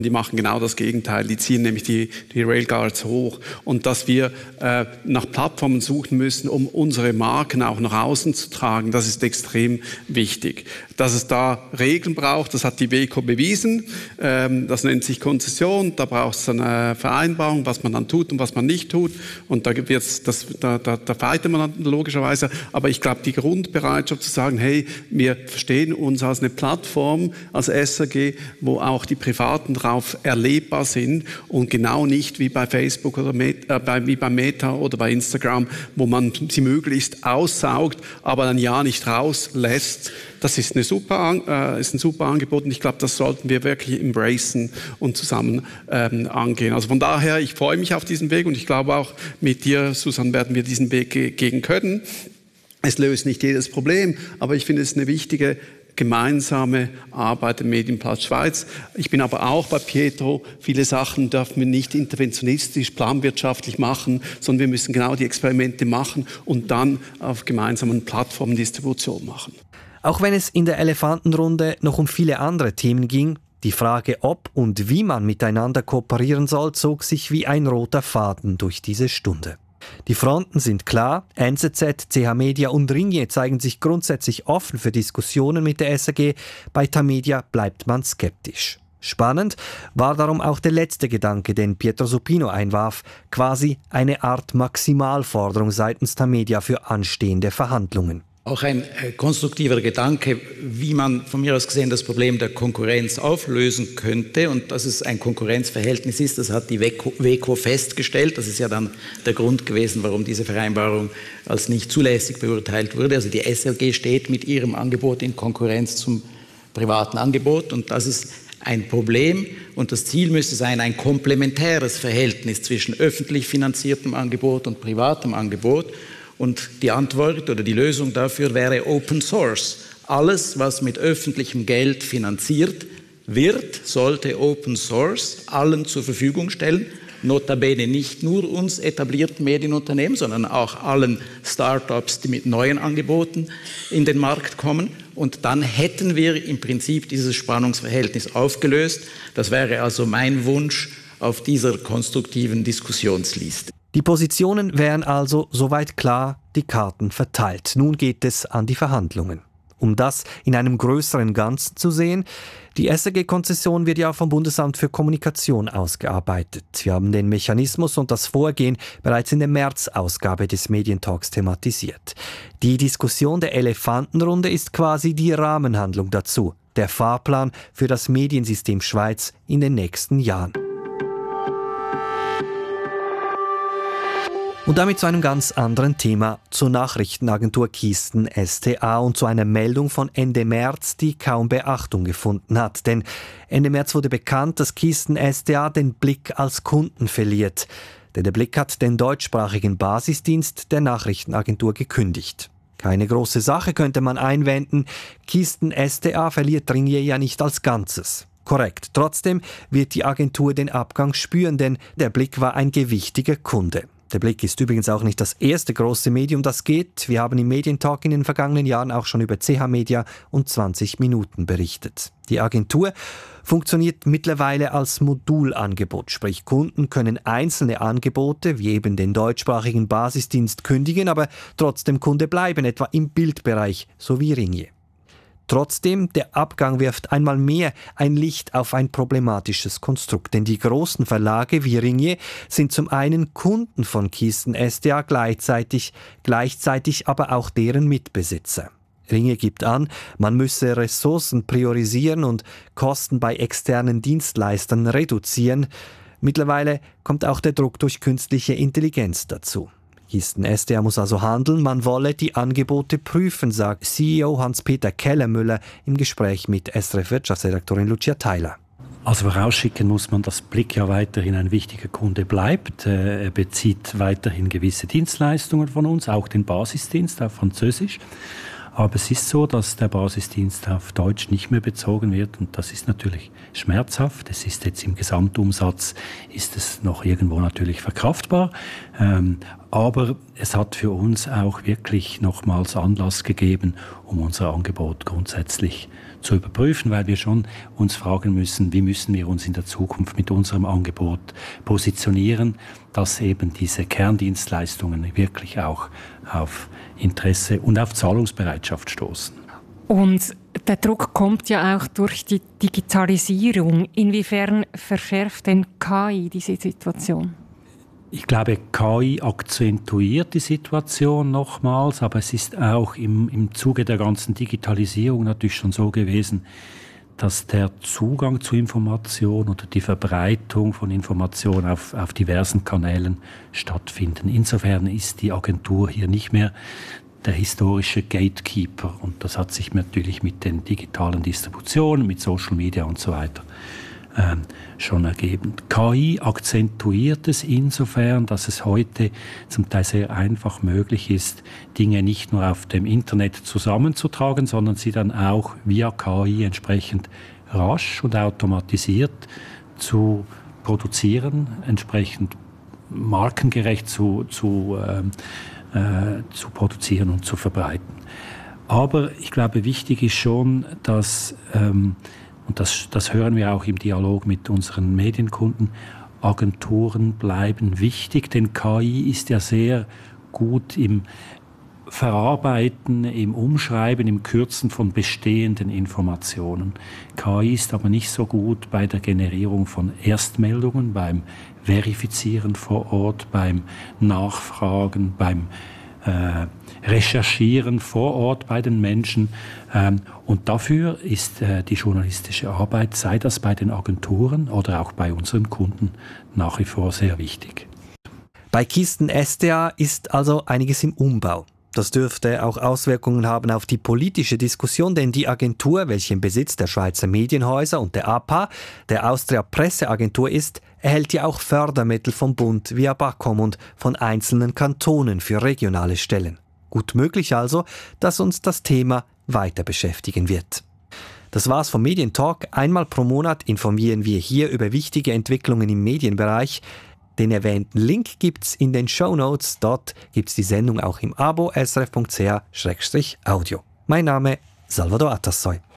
Die machen genau das Gegenteil, die ziehen nämlich die Railguards hoch. Und dass wir nach Plattformen suchen müssen, um unsere Marken auch nach außen zu tragen, das ist extrem wichtig. Dass es da Regeln braucht, das hat die WEKO bewiesen. Das nennt sich Konzession, da braucht es eine Vereinbarung, was man dann tut und was man nicht tut. Und da fightet man dann logischerweise. Aber ich glaube, die Grundbereitschaft zu sagen, hey, wir verstehen uns als eine Plattform, als SRG, wo auch die Privaten drauf erlebbar sind und genau nicht wie bei Facebook oder wie bei Meta oder bei Instagram, wo man sie möglichst aussaugt, aber dann ja nicht rauslässt. Das ist ein super Angebot und ich glaube, das sollten wir wirklich embracen und zusammen angehen. Also von daher, ich freue mich auf diesen Weg und ich glaube auch mit dir, Susanne, werden wir diesen Weg gehen können. Es löst nicht jedes Problem, aber ich finde es eine wichtige gemeinsame Arbeit im Medienplatz Schweiz. Ich bin aber auch bei Pietro. Viele Sachen dürfen wir nicht interventionistisch, planwirtschaftlich machen, sondern wir müssen genau die Experimente machen und dann auf gemeinsamen Plattformen Distribution machen. Auch wenn es in der Elefantenrunde noch um viele andere Themen ging, die Frage, ob und wie man miteinander kooperieren soll, zog sich wie ein roter Faden durch diese Stunde. Die Fronten sind klar, NZZ, CH Media und Ringier zeigen sich grundsätzlich offen für Diskussionen mit der SRG, bei Tamedia bleibt man skeptisch. Spannend war darum auch der letzte Gedanke, den Pietro Supino einwarf, quasi eine Art Maximalforderung seitens Tamedia für anstehende Verhandlungen. Auch ein konstruktiver Gedanke, wie man von mir aus gesehen das Problem der Konkurrenz auflösen könnte und dass es ein Konkurrenzverhältnis ist, das hat die WEKO festgestellt. Das ist ja dann der Grund gewesen, warum diese Vereinbarung als nicht zulässig beurteilt wurde. Also die SRG steht mit ihrem Angebot in Konkurrenz zum privaten Angebot und das ist ein Problem und das Ziel müsste sein, ein komplementäres Verhältnis zwischen öffentlich finanziertem Angebot und privatem Angebot. Und die Antwort oder die Lösung dafür wäre Open Source. Alles, was mit öffentlichem Geld finanziert wird, sollte Open Source allen zur Verfügung stellen. Notabene nicht nur uns etablierten Medienunternehmen, sondern auch allen Start-ups, die mit neuen Angeboten in den Markt kommen. Und dann hätten wir im Prinzip dieses Spannungsverhältnis aufgelöst. Das wäre also mein Wunsch auf dieser konstruktiven Diskussionsliste. Die Positionen wären also soweit klar, die Karten verteilt. Nun geht es an die Verhandlungen. Um das in einem größeren Ganzen zu sehen, die SRG-Konzession wird ja vom Bundesamt für Kommunikation ausgearbeitet. Wir haben den Mechanismus und das Vorgehen bereits in der März-Ausgabe des Medientalks thematisiert. Die Diskussion der Elefantenrunde ist quasi die Rahmenhandlung dazu, der Fahrplan für das Mediensystem Schweiz in den nächsten Jahren. Und damit zu einem ganz anderen Thema, zur Nachrichtenagentur Keystone SDA und zu einer Meldung von Ende März, die kaum Beachtung gefunden hat. Denn Ende März wurde bekannt, dass Keystone SDA den Blick als Kunden verliert. Denn der Blick hat den deutschsprachigen Basisdienst der Nachrichtenagentur gekündigt. Keine große Sache, könnte man einwenden. Keystone SDA verliert Ringier ja nicht als Ganzes. Korrekt. Trotzdem wird die Agentur den Abgang spüren, denn der Blick war ein gewichtiger Kunde. Der Blick ist übrigens auch nicht das erste große Medium, das geht. Wir haben im Medientalk in den vergangenen Jahren auch schon über CH Media und 20 Minuten berichtet. Die Agentur funktioniert mittlerweile als Modulangebot, sprich Kunden können einzelne Angebote, wie eben den deutschsprachigen Basisdienst, kündigen, aber trotzdem Kunde bleiben, etwa im Bildbereich, so wie Ringier. Trotzdem, der Abgang wirft einmal mehr ein Licht auf ein problematisches Konstrukt, denn die großen Verlage wie Ringier sind zum einen Kunden von Keystone SDA, gleichzeitig aber auch deren Mitbesitzer. Ringier gibt an, man müsse Ressourcen priorisieren und Kosten bei externen Dienstleistern reduzieren. Mittlerweile kommt auch der Druck durch künstliche Intelligenz dazu. Keystone SDA muss also handeln, man wolle die Angebote prüfen, sagt CEO Hans-Peter Kellermüller im Gespräch mit SRF-Wirtschaftsredaktorin Lucia Theiler. Also vorausschicken muss man, dass Blick ja weiterhin ein wichtiger Kunde bleibt. Er bezieht weiterhin gewisse Dienstleistungen von uns, auch den Basisdienst auf Französisch. Aber es ist so, dass der Basisdienst auf Deutsch nicht mehr bezogen wird und das ist natürlich schmerzhaft. Es ist jetzt im Gesamtumsatz, ist es noch irgendwo natürlich verkraftbar. Aber es hat für uns auch wirklich nochmals Anlass gegeben, um unser Angebot grundsätzlich zu überprüfen, weil wir schon uns fragen müssen, wie müssen wir uns in der Zukunft mit unserem Angebot positionieren, dass eben diese Kerndienstleistungen wirklich auch auf Interesse und auf Zahlungsbereitschaft stoßen. Und der Druck kommt ja auch durch die Digitalisierung. Inwiefern verschärft denn KI diese Situation? Ich glaube, KI akzentuiert die Situation nochmals, aber es ist auch im Zuge der ganzen Digitalisierung natürlich schon so gewesen, dass der Zugang zu Information oder die Verbreitung von Information auf diversen Kanälen stattfinden. Insofern ist die Agentur hier nicht mehr der historische Gatekeeper, und das hat sich natürlich mit den digitalen Distributionen, mit Social Media und so weiter schon ergeben. KI akzentuiert es insofern, dass es heute zum Teil sehr einfach möglich ist, Dinge nicht nur auf dem Internet zusammenzutragen, sondern sie dann auch via KI entsprechend rasch und automatisiert zu produzieren, entsprechend markengerecht zu produzieren und zu verbreiten. Aber ich glaube, wichtig ist schon, dass und das hören wir auch im Dialog mit unseren Medienkunden, Agenturen bleiben wichtig, denn KI ist ja sehr gut im Verarbeiten, im Umschreiben, im Kürzen von bestehenden Informationen. KI ist aber nicht so gut bei der Generierung von Erstmeldungen, beim Verifizieren vor Ort, beim Nachfragen, beim Recherchieren vor Ort bei den Menschen. Und dafür ist die journalistische Arbeit, sei das bei den Agenturen oder auch bei unseren Kunden, nach wie vor sehr wichtig. Bei Kisten.sta ist also einiges im Umbau. Das dürfte auch Auswirkungen haben auf die politische Diskussion, denn die Agentur, welche im Besitz der Schweizer Medienhäuser und der APA, der Austria Presseagentur ist, erhält ja auch Fördermittel vom Bund via BAKOM und von einzelnen Kantonen für regionale Stellen. Gut möglich also, dass uns das Thema weiter beschäftigen wird. Das war's vom Medientalk. Einmal pro Monat informieren wir hier über wichtige Entwicklungen im Medienbereich. Den erwähnten Link gibt's in den Shownotes. Dort gibt's die Sendung auch im Abo srf.ch/audio. Mein Name Salvador Atassoy.